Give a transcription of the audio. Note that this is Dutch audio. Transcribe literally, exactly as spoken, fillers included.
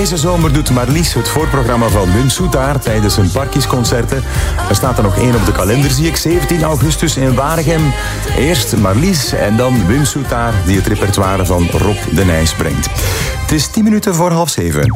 Deze zomer doet Marlies het voorprogramma van Wim Soetaar tijdens zijn Parkiesconcerten. Er staat er nog één op de kalender, zie ik, zeventien augustus in Waregem. Eerst Marlies en dan Wim Soetaar, die het repertoire van Rob de Nijs brengt. Het is tien minuten voor half zeven.